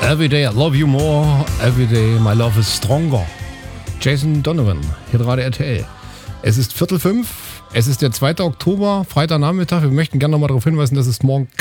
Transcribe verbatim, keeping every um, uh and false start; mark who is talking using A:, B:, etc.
A: Every day I love you more, every day my love is stronger. Jason Donovan, hier gerade R T L. Es ist Viertel fünf, es ist der zweite Oktober, Freitagnachmittag. Wir möchten gerne nochmal darauf hinweisen, dass es morgen